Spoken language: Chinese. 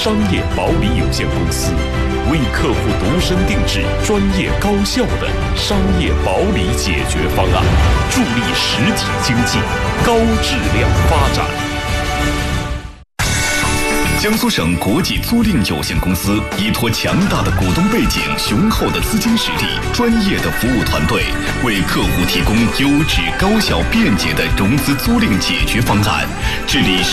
商业保理有限公司，为客户度身定制专业高效的商业保理解决方案，助力实体经济高质量发展。 江苏省国际租赁有限公司依托强大的股东背景、雄厚的资金实力、专业的服务团队，为客户提供优质、高效、便捷的融资租赁解决方案，致力